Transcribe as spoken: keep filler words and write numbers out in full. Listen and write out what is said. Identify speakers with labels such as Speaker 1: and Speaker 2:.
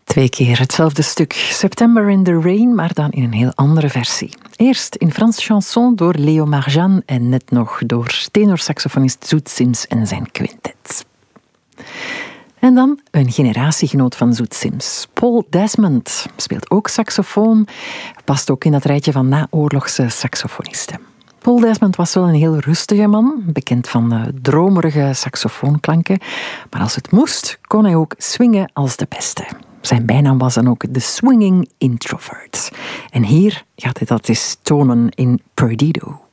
Speaker 1: Twee keer hetzelfde stuk. September in the Rain, maar dan in een heel andere versie. Eerst in Frans chanson door Leo Marjan en net nog door tenorsaxofonist Zoet Sims en zijn quintet. En dan een generatiegenoot van Zoet Sims. Paul Desmond speelt ook saxofoon, past ook in dat rijtje van naoorlogse saxofonisten. Paul Desmond was wel een heel rustige man, bekend van uh, dromerige saxofoonklanken, maar als het moest, kon hij ook swingen als de beste. Zijn bijnaam was dan ook de Swinging Introvert. En hier gaat hij dat eens tonen in Perdido.